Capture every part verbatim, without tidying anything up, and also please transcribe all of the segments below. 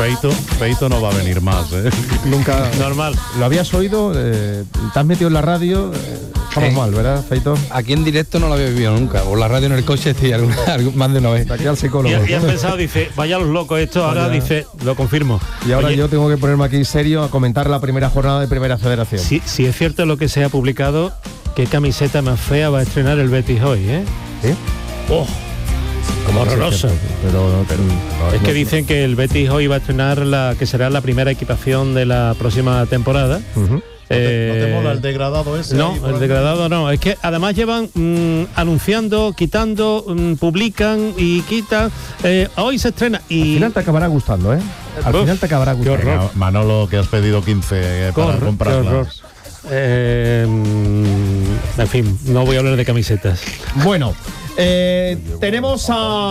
Feito, Feito no va a venir más, ¿eh? Nunca. Normal. ¿Lo habías oído? Eh, ¿Te has metido en la radio? Eh, estamos Eh, mal, ¿verdad, Feito? Aquí en directo no lo había vivido nunca. O la radio en el coche, sí, alguna, más de una vez. De aquí al Y, psicólogo. y has pensado, dice, vaya los locos esto, ahora Vaya. dice, lo confirmo. Y ahora Oye, yo tengo que ponerme aquí serio a comentar la primera jornada de Primera Federación. Si, si es cierto lo que se ha publicado, qué camiseta más fea va a estrenar el Betis hoy, ¿eh? ¿Sí? ¡Oh! Como horrorosa. Pero, pero no, Es que no- dicen que el Betis hoy va a estrenar la que será la primera equipación de la próxima temporada. Ujú. Eh, ¿No te mola el degradado ese? No, ahí por el la- degradado no. Es que además llevan mm, anunciando, quitando, mm, publican y quitan. Eh, hoy se estrena Al y final te acabará gustando, ¿eh? Al Uf, final te acabará qué gustando. horror. Venga, Manolo, que has pedido quince eh, Qué para horror, comprarlas. qué horror. Eh, mm, en fin, no voy a hablar de camisetas. Bueno, eh, tenemos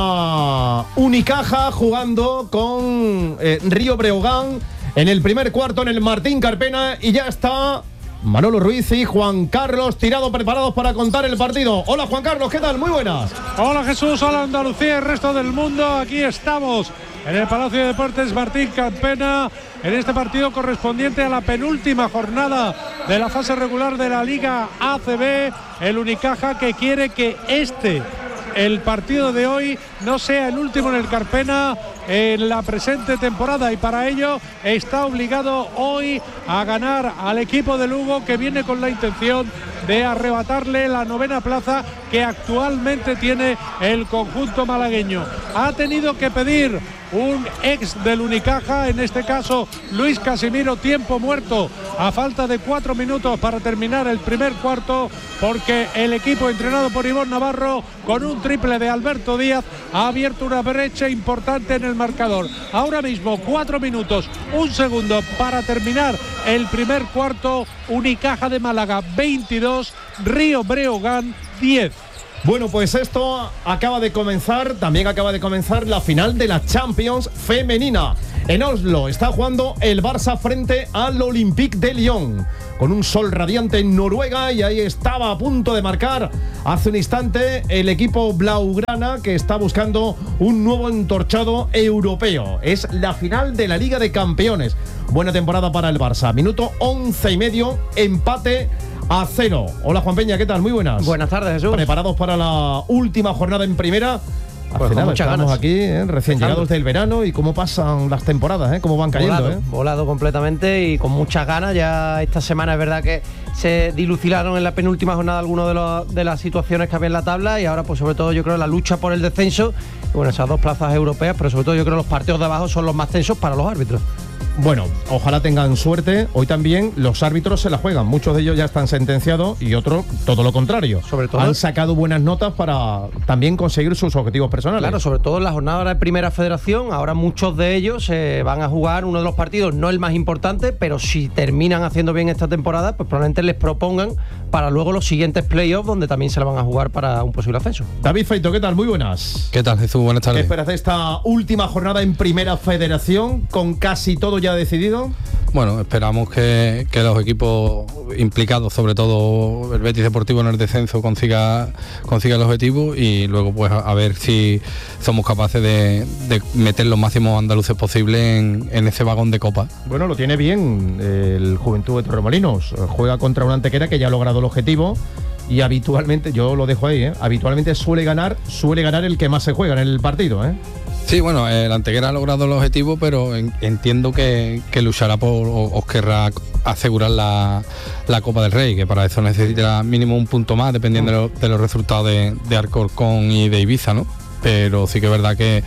a Unicaja jugando con eh, Río Breogán en el primer cuarto en el Martín Carpena y ya está Manolo Ruiz y Juan Carlos Tirado preparados para contar el partido. Hola Juan Carlos, ¿qué tal? Muy buenas. Hola Jesús, hola Andalucía y el resto del mundo. Aquí estamos en el Palacio de Deportes Martín Carpena en este partido correspondiente a la penúltima jornada de la fase regular de la Liga A C B. El Unicaja que quiere que este, el partido de hoy, no sea el último en el Carpena en la presente temporada y para ello está obligado hoy a ganar al equipo de Lugo, que viene con la intención de arrebatarle la novena plaza que actualmente tiene el conjunto malagueño. Ha tenido que pedir un ex del Unicaja, en este caso Luis Casimiro, tiempo muerto a falta de cuatro minutos para terminar el primer cuarto, porque el equipo entrenado por Ivón Navarro con un triple de Alberto Díaz ha abierto una brecha importante en el marcador. Ahora mismo cuatro minutos, un segundo para terminar el primer cuarto. Unicaja de Málaga veintidós, Río Breogán diez. Bueno, pues esto acaba de comenzar, también acaba de comenzar la final de la Champions femenina. En Oslo está jugando el Barça frente al Olympique de Lyon, con un sol radiante en Noruega, y ahí estaba a punto de marcar hace un instante el equipo blaugrana, que está buscando un nuevo entorchado europeo. Es la final de la Liga de Campeones. Buena temporada para el Barça. Minuto once y medio, empate a cero. Hola Juan Peña, ¿qué tal? Muy buenas. Buenas tardes, Jesús. ¿Preparados para la última jornada en primera? Al Pues final con muchas estamos ganas. aquí, ¿eh? recién Empezando. llegados del verano, y cómo pasan las temporadas, ¿eh? Cómo van cayendo, volado, ¿eh? volado completamente y con muchas ganas. Ya esta semana es verdad que se dilucidaron en la penúltima jornada algunas de, los- de las situaciones que había en la tabla, y ahora pues sobre todo yo creo la lucha por el descenso, y bueno, esas dos plazas europeas, pero sobre todo yo creo los partidos de abajo son los más tensos para los árbitros. Bueno, ojalá tengan suerte. Hoy también los árbitros se la juegan. Muchos de ellos ya están sentenciados y otros todo lo contrario. Sobre todo- han sacado buenas notas para también conseguir sus objetivos personales. Claro, sobre todo en la jornada de Primera Federación, ahora muchos de ellos eh, van a jugar uno de los partidos, no el más importante, pero si terminan haciendo bien esta temporada, pues probablemente les propongan para luego los siguientes playoffs, donde también se la van a jugar para un posible ascenso. David Feito, ¿qué tal? Muy buenas. ¿Qué tal, Jesús? Buenas ¿Qué tardes. esperas de esta última jornada en Primera Federación, con casi todo ya decidido? Bueno, esperamos que, que los equipos implicados, sobre todo el Betis Deportivo en el descenso, consiga, consiga el objetivo, y luego pues a, a ver si somos capaces de, de meter los máximos andaluces posibles en, en ese vagón de copa. Bueno, lo tiene bien el Juventud de Torremolinos. Juega contra una Antequera que ya ha logrado el objetivo, y habitualmente, yo lo dejo ahí, ¿eh? habitualmente suele ganar, suele ganar el que más se juega en el partido, ¿eh? Sí, bueno, el Antequera ha logrado el objetivo, pero en- entiendo que, que luchará por, o, os querrá asegurar la, la Copa del Rey, que para eso necesita mínimo un punto más, dependiendo de, lo- de los resultados de, de Alcorcón y de Ibiza, ¿no? Pero sí que es verdad que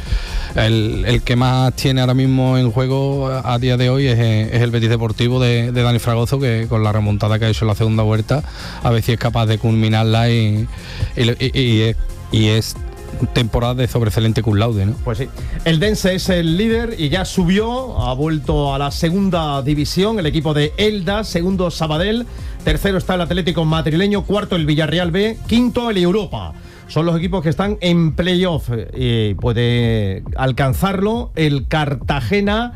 el, el que más tiene ahora mismo en juego a día de hoy es, es el Betis Deportivo de, de Dani Fragoso, que con la remontada que ha hecho en la segunda vuelta, a ver si es capaz de culminarla y, y, y- y es, y es temporada de sobresaliente cum laude, ¿no? Pues sí. El Dense es el líder y ya subió, ha vuelto a la segunda división, el equipo de Elda, segundo Sabadell, tercero está el Atlético Madrileño, cuarto el Villarreal B, quinto el Europa. Son los equipos que están en playoff, y puede alcanzarlo el Cartagena,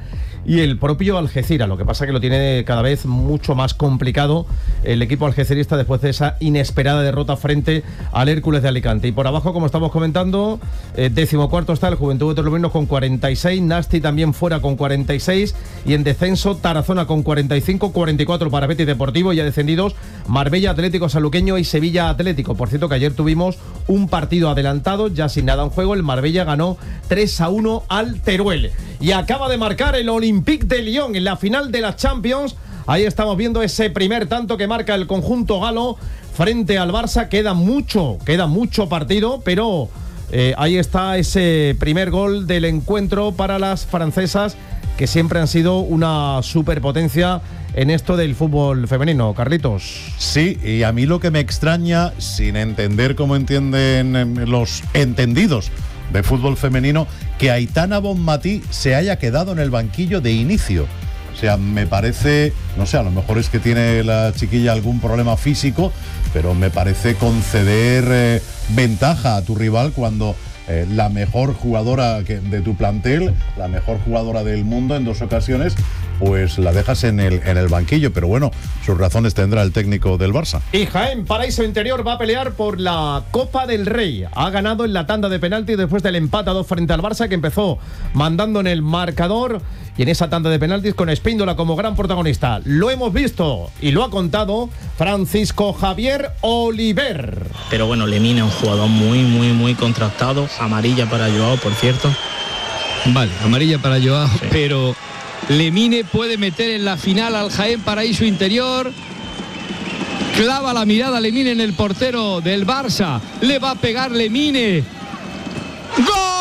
y el propio Algeciras. Lo que pasa que lo tiene cada vez mucho más complicado el equipo algecirista después de esa inesperada derrota frente al Hércules de Alicante. Y por abajo, como estamos comentando, eh, decimocuarto está el Juventud de Torremolinos con cuarenta y seis, Nasti también fuera con cuarenta y seis, y en descenso Tarazona con cuarenta y cinco, cuarenta y cuatro para Betis Deportivo, y ya descendidos Marbella Atlético Sanluqueño y Sevilla Atlético. Por cierto que ayer tuvimos un partido adelantado, ya sin nada en juego. El Marbella ganó tres a uno al Teruel. Y acaba de marcar el Olympique de Lyon en la final de la Champions. Ahí estamos viendo ese primer tanto que marca el conjunto galo frente al Barça. Queda mucho, queda mucho partido, pero eh, ahí está ese primer gol del encuentro para las francesas, que siempre han sido una superpotencia en esto del fútbol femenino. Carlitos. Sí, y a mí lo que me extraña, sin entender cómo entienden los entendidos de fútbol femenino, que Aitana Bonmatí se haya quedado en el banquillo de inicio. O sea, me parece, no sé, a lo mejor es que tiene la chiquilla algún problema físico, pero me parece conceder eh, ventaja a tu rival cuando eh, la mejor jugadora que, de tu plantel, la mejor jugadora del mundo en dos ocasiones, pues la dejas en el, en el banquillo. Pero bueno, sus razones tendrá el técnico del Barça. Y Jaén Paraíso Interior va a pelear por la Copa del Rey. Ha ganado en la tanda de penaltis después del empate a dos frente al Barça, que empezó mandando en el marcador, y en esa tanda de penaltis con Espíndola como gran protagonista. Lo hemos visto y lo ha contado Francisco Javier Oliver. Pero bueno, Lemina es un jugador muy, muy, muy contrastado. Amarilla para Joao, por cierto. Vale, amarilla para Joao, sí. Pero Lemine puede meter en la final al Jaén Paraíso Interior. Clava la mirada Lemine en el portero del Barça. Le va a pegar Lemine. ¡Gol!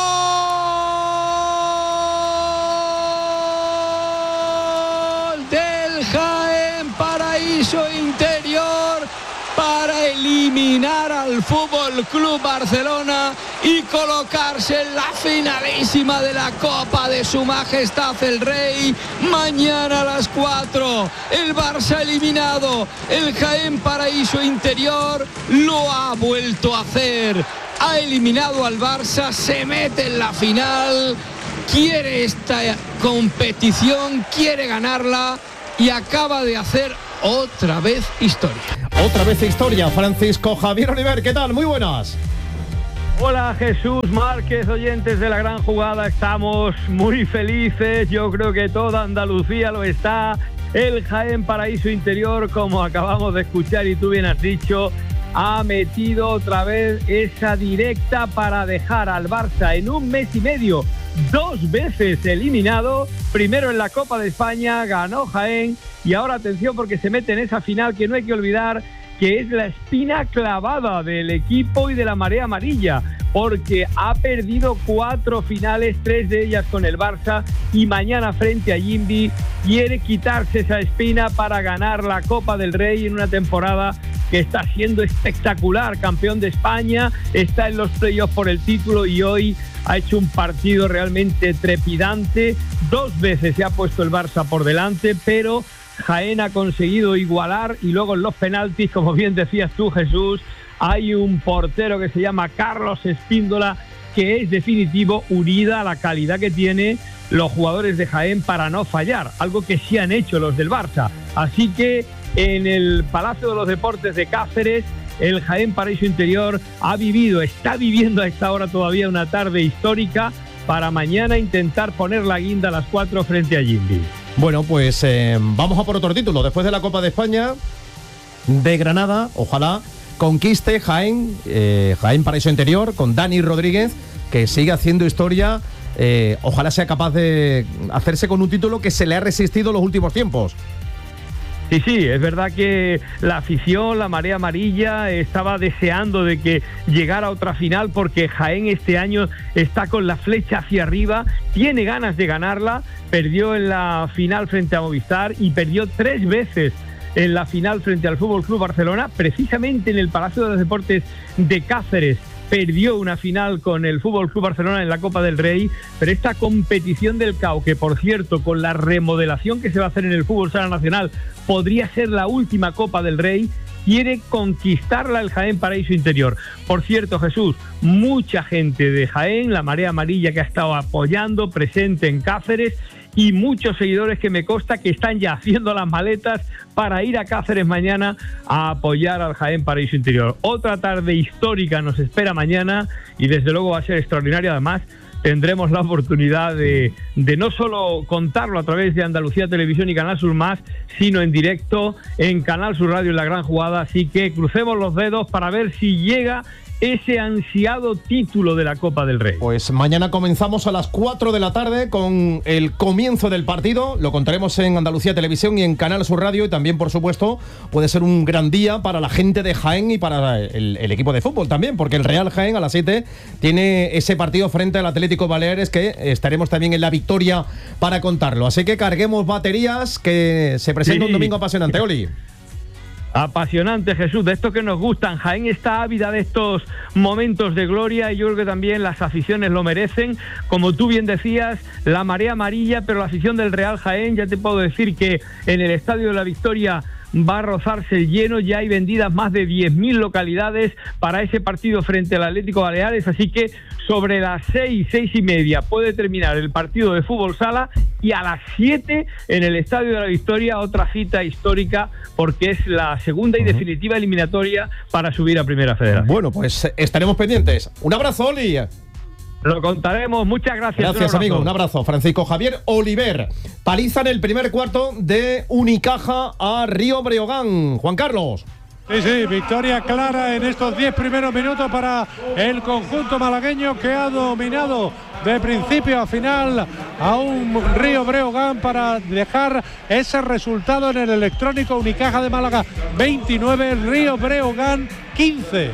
Del Jaén Paraíso Interior para eliminar al Fútbol Club Barcelona y colocarse en la finalísima de la Copa de Su Majestad el Rey. Mañana a las cuatro, el Barça eliminado. El Jaén Paraíso Interior lo ha vuelto a hacer. Ha eliminado al Barça, se mete en la final, quiere esta competición, quiere ganarla y acaba de hacer otra vez historia. Otra vez historia. Francisco Javier Oliver, ¿qué tal? Muy buenas. Hola Jesús Márquez, oyentes de La Gran Jugada, estamos muy felices, yo creo que toda Andalucía lo está. El Jaén Paraíso Interior, como acabamos de escuchar y tú bien has dicho, ha metido otra vez esa directa para dejar al Barça en un mes y medio dos veces eliminado. Primero en la Copa de España ganó Jaén, y ahora atención porque se mete en esa final que no hay que olvidar, que es la espina clavada del equipo y de la marea amarilla, porque ha perdido cuatro finales, tres de ellas con el Barça, y mañana frente a Jimbi quiere quitarse esa espina para ganar la Copa del Rey en una temporada que está siendo espectacular. Campeón de España, está en los playoffs por el título y hoy ha hecho un partido realmente trepidante. Dos veces se ha puesto el Barça por delante, pero Jaén ha conseguido igualar, y luego en los penaltis, como bien decías tú, Jesús, hay un portero que se llama Carlos Espíndola, que es definitivo, unida a la calidad que tiene los jugadores de Jaén para no fallar, algo que sí han hecho los del Barça. Así que en el Palacio de los Deportes de Cáceres, el Jaén Paraíso Interior ha vivido, está viviendo a esta hora todavía una tarde histórica para mañana intentar poner la guinda a las cuatro frente a Jimbi. Bueno, pues eh, vamos a por otro título. Después de la Copa de España de Granada, ojalá conquiste Jaén, eh, Jaén Paraíso Interior, con Dani Rodríguez, que sigue haciendo historia. Eh, ojalá sea capaz de hacerse con un título que se le ha resistido los últimos tiempos. Sí, sí, es verdad que la afición, la marea amarilla, estaba deseando de que llegara a otra final, porque Jaén este año está con la flecha hacia arriba, tiene ganas de ganarla. Perdió en la final frente a Movistar y perdió tres veces en la final frente al Fútbol Club Barcelona, precisamente en el Palacio de los Deportes de Cáceres. Perdió una final con el Fútbol Club Barcelona en la Copa del Rey, pero esta competición del C A O, que por cierto, con la remodelación que se va a hacer en el Fútbol Sala Nacional, podría ser la última Copa del Rey, quiere conquistarla el Jaén Paraíso Interior. Por cierto, Jesús, mucha gente de Jaén, la marea amarilla que ha estado apoyando, presente en Cáceres, y muchos seguidores que me consta que están ya haciendo las maletas para ir a Cáceres mañana a apoyar al Jaén Paraíso Interior. Otra tarde histórica nos espera mañana y desde luego va a ser extraordinaria. Además, tendremos la oportunidad de, de no solo contarlo a través de Andalucía Televisión y Canal Sur Más, sino en directo en Canal Sur Radio en La Gran Jugada. Así que crucemos los dedos para ver si llega ese ansiado título de la Copa del Rey. Pues mañana comenzamos a las cuatro de la tarde con el comienzo del partido. Lo contaremos en Andalucía Televisión y en Canal Sur Radio. Y también, por supuesto, puede ser un gran día para la gente de Jaén y para el, el equipo de fútbol también, porque el Real Jaén a las siete tiene ese partido frente al Atlético Baleares, que estaremos también en La Victoria para contarlo. Así que carguemos baterías, que se presenta sí. un domingo apasionante, Oli. Apasionante, Jesús, de estos que nos gustan. Jaén está ávida de estos momentos de gloria y yo creo que también las aficiones lo merecen. Como tú bien decías, la marea amarilla, pero la afición del Real Jaén, ya te puedo decir que en el Estadio de la Victoria va a rozarse el lleno. Ya hay vendidas más de diez mil localidades para ese partido frente al Atlético Baleares, así que sobre las seis, seis y media puede terminar el partido de fútbol sala y a las siete en el Estadio de la Victoria otra cita histórica porque es la segunda y definitiva eliminatoria para subir a Primera Federación. Bueno, pues estaremos pendientes. Un abrazo, Oli. Lo contaremos, muchas gracias. Gracias, amigo, un abrazo. Francisco Javier Oliver. Paliza en el primer cuarto de Unicaja a Río Breogán. Juan Carlos. Sí, sí, victoria clara en estos diez primeros minutos para el conjunto malagueño, que ha dominado de principio a final a un Río Breogán para dejar ese resultado en el electrónico. Unicaja de Málaga veintinueve, Río Breogán quince.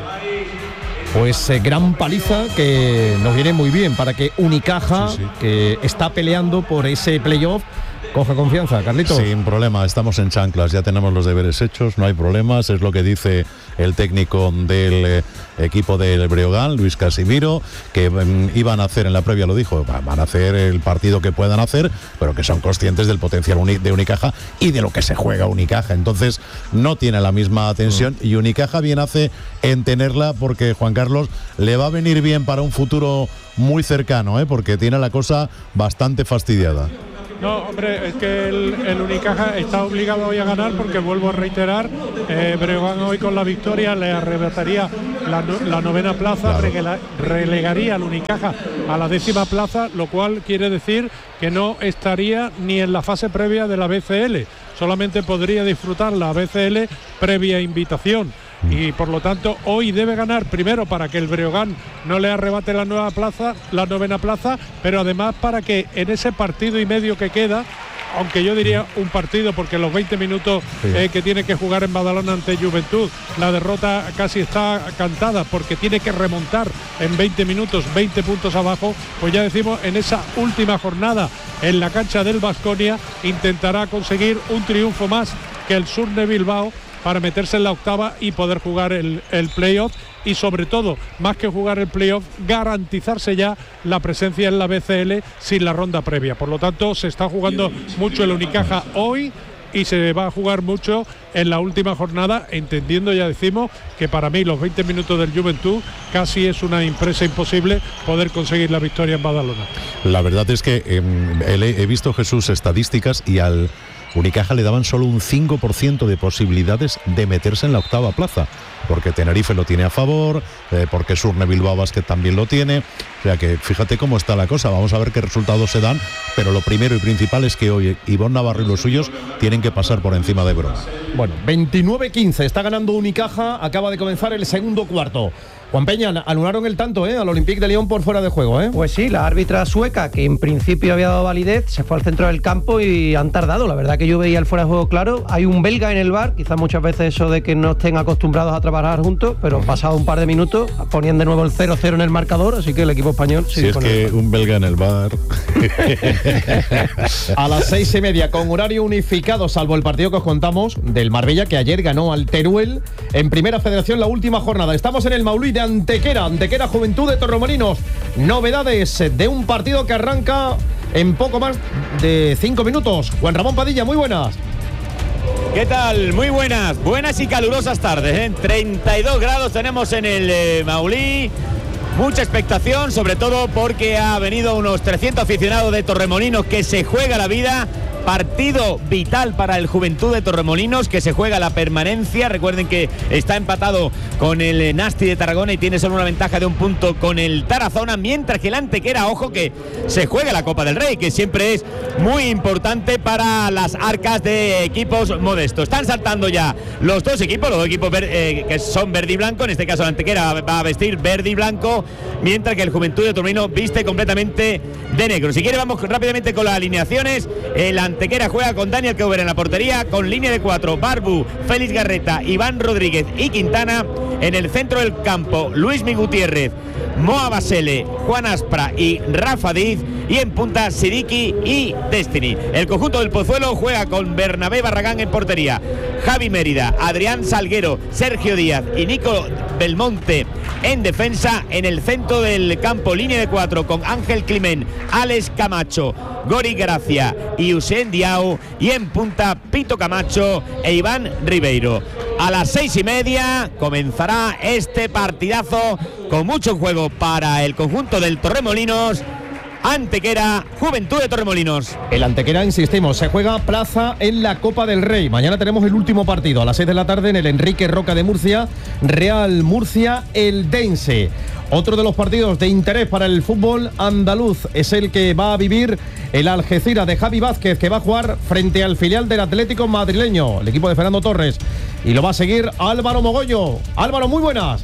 Pues eh, gran paliza que nos viene muy bien para que Unicaja, sí, sí. que está peleando por ese playoff, coja confianza, Carlitos. Sin problema, estamos en chanclas, ya tenemos los deberes hechos, no hay problemas, es lo que dice el técnico del eh, equipo del Breogán, Luis Casimiro, que eh, iban a hacer en la previa, lo dijo, van a hacer el partido que puedan hacer, pero que son conscientes del potencial uni- de Unicaja y de lo que se juega Unicaja, entonces no tiene la misma tensión mm. y Unicaja bien hace en tenerla porque, Juan Carlos, le va a venir bien para un futuro muy cercano, ¿eh? porque tiene la cosa bastante fastidiada. No, hombre, es que el, el Unicaja está obligado hoy a ganar porque, vuelvo a reiterar, eh, Breogán hoy con la victoria le arrebataría la, la novena plaza, claro. regela, relegaría al Unicaja a la décima plaza, lo cual quiere decir que no estaría ni en la fase previa de la B C L, solamente podría disfrutar la B C L previa invitación. Y por lo tanto hoy debe ganar primero para que el Breogán no le arrebate la nueva plaza, la novena plaza, pero además para que en ese partido y medio que queda, aunque yo diría un partido porque los veinte minutos sí. eh, que tiene que jugar en Badalona ante Juventud, la derrota casi está cantada porque tiene que remontar en veinte minutos, veinte puntos abajo, pues ya decimos, en esa última jornada en la cancha del Baskonia intentará conseguir un triunfo más que el Surne Bilbao para meterse en la octava y poder jugar el, el playoff y, sobre todo, más que jugar el playoff, garantizarse ya la presencia en la B C L sin la ronda previa. Por lo tanto, se está jugando mucho el Unicaja hoy y se va a jugar mucho en la última jornada, entendiendo, ya decimos, que para mí los veinte minutos del Juventud casi es una empresa imposible poder conseguir la victoria en Badalona. La verdad es que eh, he visto, Jesús, estadísticas y al Unicaja le daban solo un cinco por ciento de posibilidades de meterse en la octava plaza, porque Tenerife lo tiene a favor, eh, porque Surne Bilbao Basket también lo tiene, o sea que fíjate cómo está la cosa, vamos a ver qué resultados se dan, pero lo primero y principal es que hoy Ivonne Navarro y los suyos tienen que pasar por encima de Broma. Bueno, veintinueve quince, está ganando Unicaja, acaba de comenzar el segundo cuarto. Juan Peña, anularon el tanto, ¿eh? Al Olympique de Lyon por fuera de juego, ¿eh? Pues sí, la árbitra sueca, que en principio había dado validez, se fue al centro del campo y han tardado. La verdad que yo veía el fuera de juego claro. Hay un belga en el V A R, quizás muchas veces eso de que no estén acostumbrados a trabajar juntos, pero pasado un par de minutos ponían de nuevo el cero cero en el marcador, así que el equipo español... Si es que un belga en el V A R... A las seis y media, con horario unificado, salvo el partido que os contamos del Marbella, que ayer ganó al Teruel en Primera Federación la última jornada. Estamos en el Maulí de Antequera, Antequera Juventud de Torremolinos. Novedades de un partido que arranca en poco más de cinco minutos. Juan Ramón Padilla, muy buenas. ¿Qué tal? Muy buenas, buenas y calurosas tardes, ¿eh? treinta y dos grados tenemos en el eh, Maulí. mucha expectación, sobre todo porque ha venido unos trescientos aficionados de Torremolinos que se juega la vida. Partido vital para el Juventud de Torremolinos, que se juega la permanencia. Recuerden que está empatado con el Nasti de Tarragona y tiene solo una ventaja de un punto con el Tarazona, mientras que el Antequera, ojo, que se juega la Copa del Rey, que siempre es muy importante para las arcas de equipos modestos. Están saltando ya los dos equipos, los dos equipos ver, eh, que son verde y blanco. En este caso el Antequera va a vestir verde y blanco, mientras que el Juventud de Torremolinos viste completamente de negro. Si quiere, vamos rápidamente con las alineaciones. El Antequera juega con Daniel Keuber en la portería, con línea de cuatro, Barbu, Félix Garreta, Iván Rodríguez y Quintana. En el centro del campo, Luis Mi Gutiérrez, Moa Basele, Juan Aspra y Rafa Diz. Y en punta, Sidiki y Destiny. El conjunto del Pozuelo juega con Bernabé Barragán en portería, Javi Mérida, Adrián Salguero, Sergio Díaz y Nico Belmonte en defensa. En el centro del campo, línea de cuatro, con Ángel Climent, Alex Camacho, Gori Gracia y Usain Diao. Y en punta, Pito Camacho e Iván Ribeiro. A las seis y media comenzará este partidazo con mucho juego para el conjunto del Torremolinos. Antequera, Juventud de Torremolinos. El Antequera, insistimos, se juega plaza en la Copa del Rey. Mañana tenemos el último partido a las seis de la tarde en el Enrique Roca de Murcia, Real Murcia Eldense. Otro de los partidos de interés para el fútbol andaluz es el que va a vivir el Algeciras de Javi Vázquez, que va a jugar frente al filial del Atlético madrileño, el equipo de Fernando Torres, y lo va a seguir Álvaro Mogollo. Álvaro, muy buenas.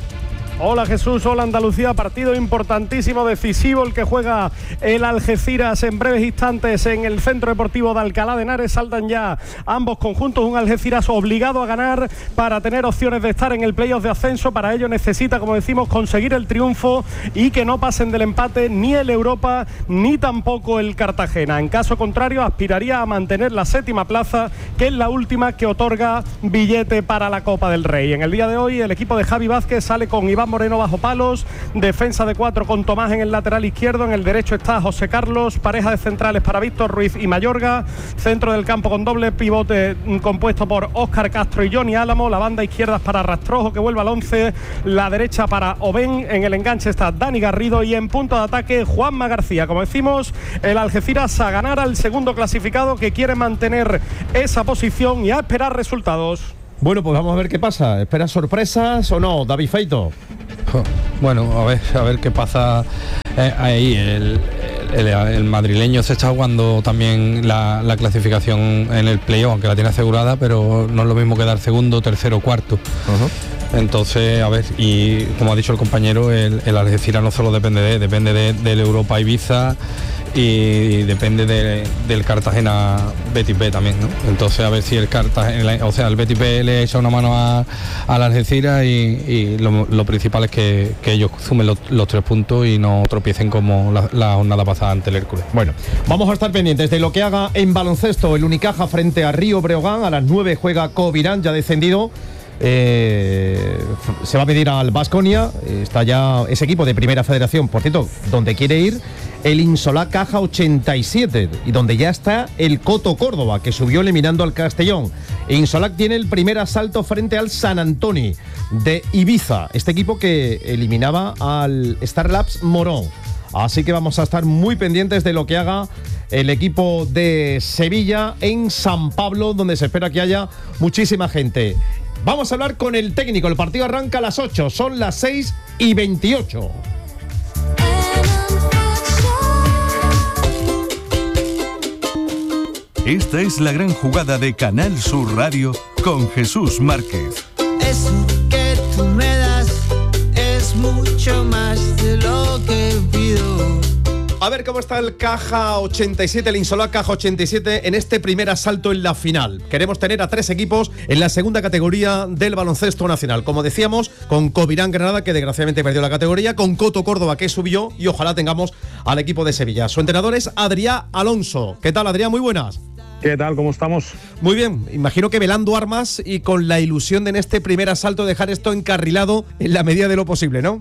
Hola Jesús, hola Andalucía, partido importantísimo, decisivo el que juega el Algeciras en breves instantes en el Centro Deportivo de Alcalá de Henares. Saltan ya ambos conjuntos, un Algeciras obligado a ganar para tener opciones de estar en el playoff de ascenso. Para ello necesita, como decimos, conseguir el triunfo y que no pasen del empate ni el Europa ni tampoco el Cartagena. En caso contrario, aspiraría a mantener la séptima plaza, que es la última que otorga billete para la Copa del Rey. En el día de hoy el equipo de Javi Vázquez sale con Iván Moreno bajo palos, defensa de cuatro con Tomás en el lateral izquierdo, en el derecho está José Carlos, pareja de centrales para Víctor Ruiz y Mayorga, centro del campo con doble pivote compuesto por Óscar Castro y Johnny Álamo, la banda izquierda es para Rastrojo, que vuelve al once, la derecha para Oben, en el enganche está Dani Garrido y en punto de ataque Juanma García. Como decimos, el Algeciras a ganar al segundo clasificado, que quiere mantener esa posición y a esperar resultados. Bueno, pues vamos a ver qué pasa. ¿Esperas sorpresas o no, David Feito? Bueno, a ver, a ver qué pasa eh, ahí. El, el, el madrileño se está jugando también la, la clasificación en el playoff, aunque la tiene asegurada, pero no es lo mismo que dar segundo, tercero, cuarto. Uh-huh. Entonces, a ver, y como ha dicho el compañero, el, el Algeciras no solo depende de, depende de, del Europa Ibiza y depende de, del Cartagena Betis B también, ¿no? Entonces a ver si el Cartagena, o sea, el Betis B le echa una mano a, a la Algeciras y, y lo, lo principal es que, que ellos sumen los, los tres puntos y no tropiecen como la, la jornada pasada ante el Hércules. Bueno, vamos a estar pendientes de lo que haga en baloncesto el Unicaja frente a Río Breogán. A las nueve juega Covirán, ya descendido. Eh, se va a pedir al Baskonia, está ya ese equipo de Primera Federación, por cierto, donde quiere ir el Insolá Caja ochenta y siete y donde ya está el Coto Córdoba, que subió eliminando al Castellón. Insolac tiene el primer asalto frente al San Antoni de Ibiza, este equipo que eliminaba al Star Labs Morón. Así que vamos a estar muy pendientes de lo que haga el equipo de Sevilla en San Pablo, donde se espera que haya muchísima gente. Vamos a hablar con el técnico. El partido arranca a las ocho, son las seis y veintiocho. Esta es la gran jugada de Canal Sur Radio con Jesús Márquez. Eso que tú me das es mucho más de lo que pido. A ver cómo está el Caja ochenta y siete, el Insolá Caja ochenta y siete en este primer asalto en la final. Queremos tener a tres equipos en la segunda categoría del baloncesto nacional. Como decíamos, con Covirán Granada, que desgraciadamente perdió la categoría, con Coto Córdoba, que subió, y ojalá tengamos al equipo de Sevilla. Su entrenador es Adrián Alonso. ¿Qué tal, Adrián? Muy buenas. ¿Qué tal? ¿Cómo estamos? Muy bien, imagino que velando armas y con la ilusión de en este primer asalto dejar esto encarrilado en la medida de lo posible, ¿no?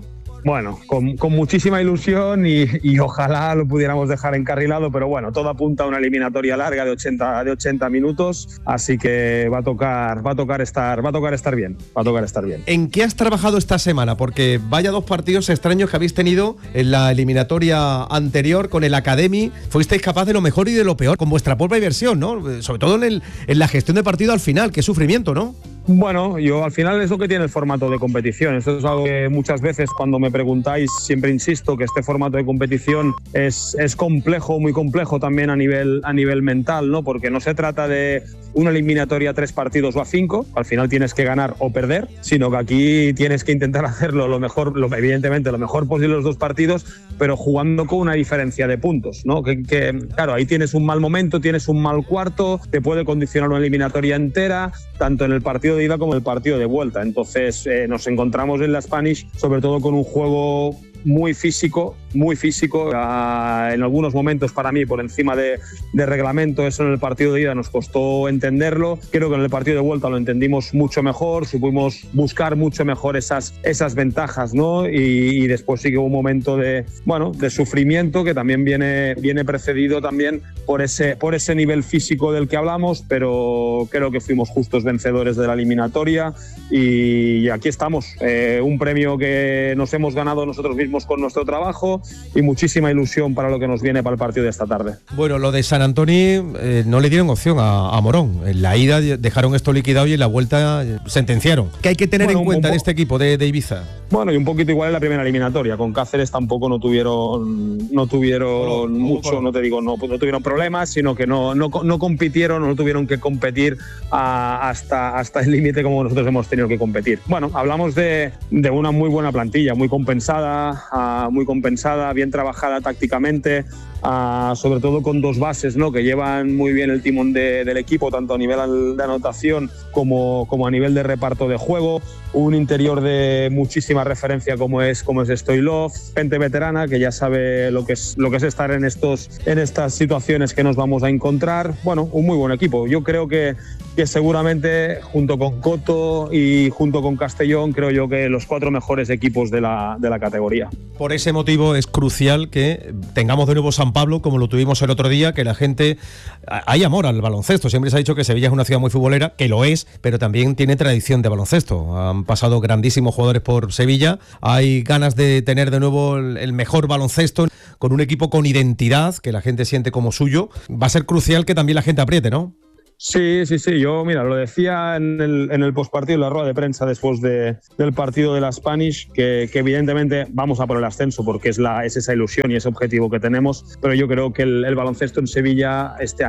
bueno, con, con muchísima ilusión y, y ojalá lo pudiéramos dejar encarrilado, pero bueno, todo apunta a una eliminatoria larga de ochenta, de ochenta minutos, así que va a tocar, va a tocar estar, va a tocar estar bien, va a tocar estar bien. ¿En qué has trabajado esta semana? Porque vaya dos partidos extraños que habéis tenido en la eliminatoria anterior con el Academy. Fuisteis capaz de lo mejor y de lo peor con vuestra propia versión, ¿no? Sobre todo en, el, en la gestión de partido al final, qué sufrimiento, ¿no? Bueno, yo al final es lo que tiene el formato de competición. Esto es algo que muchas veces cuando me preguntáis siempre insisto que este formato de competición es, es complejo, muy complejo también a nivel, a nivel mental, ¿no? Porque no se trata de una eliminatoria a tres partidos o a cinco, al final tienes que ganar o perder, sino que aquí tienes que intentar hacerlo lo mejor, lo, evidentemente lo mejor posible los dos partidos, pero jugando con una diferencia de puntos, ¿no? Que, que claro, ahí tienes un mal momento, tienes un mal cuarto, te puede condicionar una eliminatoria entera, tanto en el partido de ida como en el partido de vuelta. Entonces eh, nos encontramos en la Spanish sobre todo con un juego muy físico, muy físico, uh, en algunos momentos para mí por encima de, de reglamento. Eso en el partido de ida nos costó entenderlo, creo que en el partido de vuelta lo entendimos mucho mejor, supimos buscar mucho mejor esas, esas ventajas, ¿no? Y, y después sí que hubo un momento de, bueno, de sufrimiento que también viene, viene precedido también por ese, por ese nivel físico del que hablamos, pero creo que fuimos justos vencedores de la eliminatoria y, y aquí estamos, eh, un premio que nos hemos ganado nosotros mismos con nuestro trabajo y muchísima ilusión para lo que nos viene para el partido de esta tarde. Bueno, lo de San Antonio eh, no le dieron opción a, a Morón. En la ida dejaron esto liquidado y en la vuelta sentenciaron. ¿Qué hay que tener bueno, en cuenta de este equipo de, de Ibiza? Bueno, y un poquito igual en la primera eliminatoria. Con Cáceres tampoco no tuvieron, no tuvieron no, mucho, no, no te digo, no, no tuvieron problemas, sino que no, no, no compitieron, no tuvieron que competir a, hasta, hasta el límite como nosotros hemos tenido que competir. Bueno, hablamos de, de una muy buena plantilla, muy compensada, Uh, muy compensada, bien trabajada tácticamente, uh, sobre todo con dos bases, ¿no? Que llevan muy bien el timón de, del equipo, tanto a nivel de anotación como, como a nivel de reparto de juego. Un interior de muchísima referencia como es, como es Stoilov, gente veterana que ya sabe lo que es, lo que es estar en, estos, en estas situaciones que nos vamos a encontrar. Bueno, un muy buen equipo. Yo creo que, que seguramente junto con Coto y junto con Castellón, creo yo que los cuatro mejores equipos de la, de la categoría. Por ese motivo es crucial que tengamos de nuevo San Pablo como lo tuvimos el otro día, que la gente... Hay amor al baloncesto. Siempre se ha dicho que Sevilla es una ciudad muy futbolera, que lo es, pero también tiene tradición de baloncesto. Han pasado grandísimos jugadores por Sevilla. Hay ganas de tener de nuevo el mejor baloncesto con un equipo con identidad, que la gente siente como suyo. Va a ser crucial que también la gente apriete, ¿no? Sí, sí, sí. Yo, mira, lo decía en el, en el postpartido, en la rueda de prensa después de, del partido de la Spanish, que, que evidentemente vamos a por el ascenso porque es, la, es esa ilusión y ese objetivo que tenemos, pero yo creo que el, el baloncesto en Sevilla este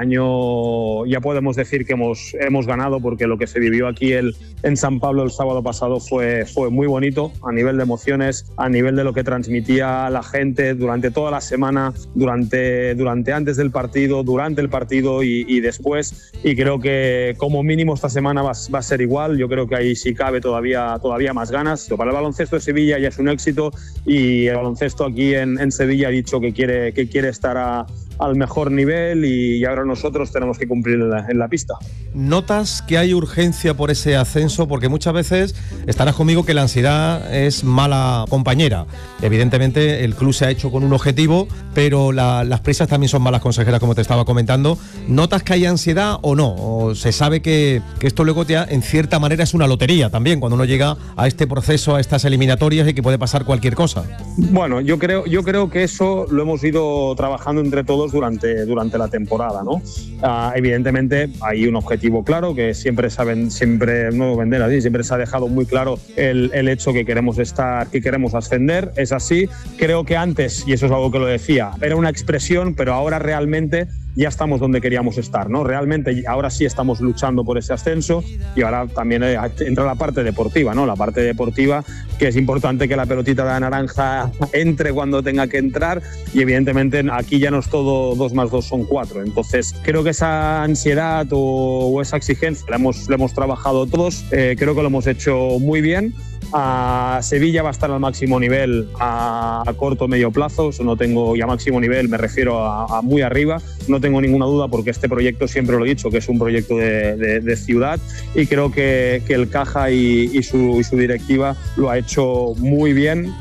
año ya podemos decir que hemos, hemos ganado, porque lo que se vivió aquí el, en San Pablo el sábado pasado fue, fue muy bonito a nivel de emociones, a nivel de lo que transmitía la gente durante toda la semana, durante, durante antes del partido, durante el partido y, y después, y creo que como mínimo esta semana va, va a ser igual. Yo creo que ahí sí cabe todavía, todavía más ganas. Para el baloncesto de Sevilla ya es un éxito y el baloncesto aquí en, en Sevilla ha dicho que quiere, que quiere estar a, al mejor nivel y, y ahora nosotros tenemos que cumplir en la, en la pista. ¿Notas que hay urgencia por ese ascenso? Porque muchas veces estarás conmigo que la ansiedad es mala compañera. Evidentemente el club se ha hecho con un objetivo, pero la, las prisas también son malas consejeras, como te estaba comentando. ¿Notas que hay ansiedad o no? ¿O se sabe que, que esto luego te ha, en cierta manera es una lotería también cuando uno llega a este proceso, a estas eliminatorias, y que puede pasar cualquier cosa? Bueno, yo creo, yo creo que eso lo hemos ido trabajando entre todos durante, durante la temporada, ¿no? Uh, evidentemente hay un objetivo claro que siempre saben, siempre no vender así, siempre se ha dejado muy claro el, el hecho que queremos estar, que queremos ascender, es así. Creo que antes, y eso es algo que lo decía, era una expresión, pero ahora realmente ya estamos donde queríamos estar, ¿no? Realmente ahora sí estamos luchando por ese ascenso y ahora también entra la parte deportiva, ¿no? La parte deportiva, que es importante que la pelotita de la naranja entre cuando tenga que entrar, y evidentemente aquí ya no es todo dos más dos son cuatro. Entonces creo que esa ansiedad o, o esa exigencia la hemos, la hemos trabajado todos, eh, creo que lo hemos hecho muy bien. A Sevilla va a estar al máximo nivel a, a corto o medio plazo, eso no tengo, y a máximo nivel me refiero a, a muy arriba, no tengo ninguna duda porque este proyecto siempre lo he dicho que es un proyecto de, de, de ciudad y creo que, que el Caja y, y, su, y su directiva lo ha hecho muy bien,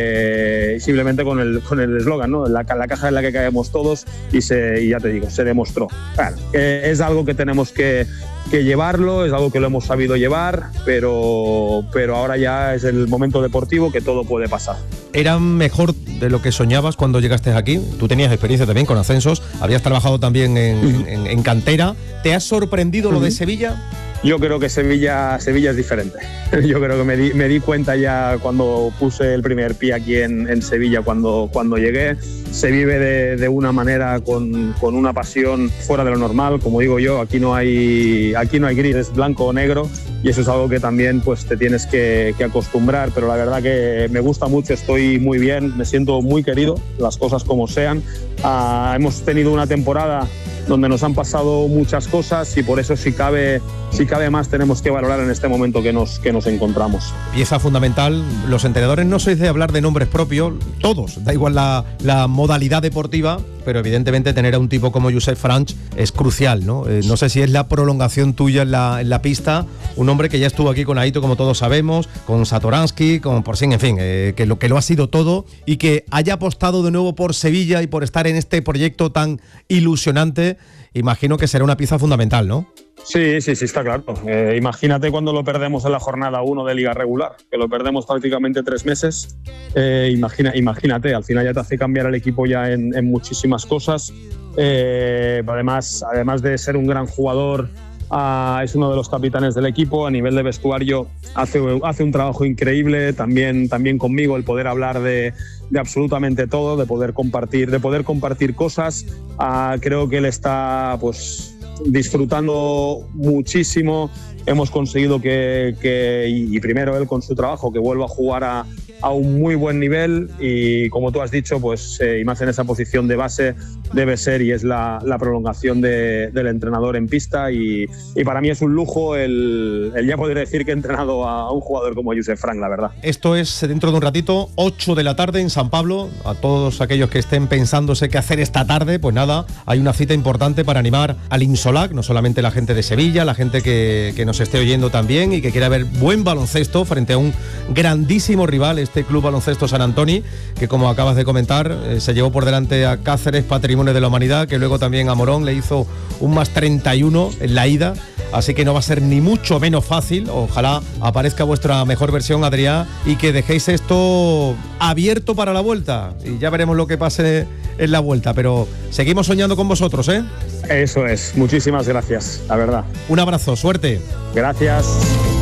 eh, simplemente con el con el eslogan, ¿no? La, la caja en la que caemos todos y, se, y ya te digo, se demostró. Claro, eh, es algo que tenemos que que llevarlo, es algo que lo hemos sabido llevar, pero, pero ahora ya es el momento deportivo que todo puede pasar. ¿Era mejor de lo que soñabas cuando llegaste aquí? Tú tenías experiencia también con ascensos, habías trabajado también en, en, en cantera. ¿Te ha sorprendido lo de Sevilla? Yo creo que Sevilla, Sevilla es diferente. Yo creo que me di, me di cuenta ya cuando puse el primer pie aquí en, en Sevilla, cuando, cuando llegué. Se vive de, de una manera con, con una pasión fuera de lo normal. Como digo yo, aquí no hay, aquí no hay gris, es blanco o negro y eso es algo que también pues, te tienes que, que acostumbrar. Pero la verdad que me gusta mucho, estoy muy bien, me siento muy querido, las cosas como sean. Ah, hemos tenido una temporada donde nos han pasado muchas cosas y por eso si cabe, si cabe más tenemos que valorar en este momento que nos, que nos encontramos. Pieza fundamental, los entrenadores no sois de hablar de nombres propios, todos, da igual la, la modalidad deportiva, pero evidentemente tener a un tipo como Josep Franch es crucial, ¿no? Eh, no sé si es la prolongación tuya en la, en la pista, un hombre que ya estuvo aquí con Aito, como todos sabemos, con Satoransky, con Porsín, en fin, eh, que, lo, que lo ha sido todo y que haya apostado de nuevo por Sevilla y por estar en este proyecto tan ilusionante. Imagino que será una pieza fundamental, ¿no? Sí, sí, sí, está claro. Eh, imagínate cuando lo perdemos en la jornada uno de Liga Regular, que lo perdemos prácticamente tres meses. Eh, imagina, imagínate, al final ya te hace cambiar el equipo ya en, en muchísimas cosas. Eh, además, además de ser un gran jugador, uh, es uno de los capitanes del equipo. A nivel de vestuario hace, hace un trabajo increíble. También, también conmigo el poder hablar de, de absolutamente todo, de poder compartir, de poder compartir cosas. Uh, creo que él está, pues, disfrutando muchísimo. Hemos conseguido que, que y, y primero él con su trabajo, que vuelva a jugar a, a un muy buen nivel y como tú has dicho, pues eh, y más en esa posición de base debe ser y es la, la prolongación de, del entrenador en pista y, y para mí es un lujo el, el ya poder decir que he entrenado a un jugador como Josep Franch, la verdad. Esto es dentro de un ratito, ocho de la tarde en San Pablo. A todos aquellos que estén pensándose qué hacer esta tarde, pues nada, hay una cita importante para animar al INSOLAC, no solamente la gente de Sevilla, la gente que, que nos esté oyendo también y que quiera ver buen baloncesto frente a un grandísimo rival, este Club Baloncesto San Antoni, que como acabas de comentar, eh, se llevó por delante a Cáceres, Patrimonio de la Humanidad, que luego también a Morón le hizo un más treinta y uno en la ida, así que no va a ser ni mucho menos fácil. Ojalá aparezca vuestra mejor versión, Adrià, y que dejéis esto abierto para la vuelta y ya veremos lo que pase en la vuelta, pero seguimos soñando con vosotros, ¿eh? Eso es, muchísimas gracias, la verdad. Un abrazo, suerte. Gracias.